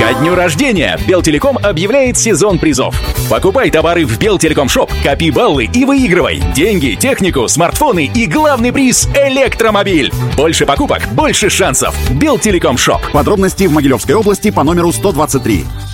Ко дню рождения Белтелеком объявляет сезон призов. Покупай товары в Белтелеком Шоп, копи баллы и выигрывай деньги, технику, смартфоны и главный приз — электромобиль. Больше покупок, больше шансов. Белтелеком Шоп. Подробности в Могилевской области по номеру 123.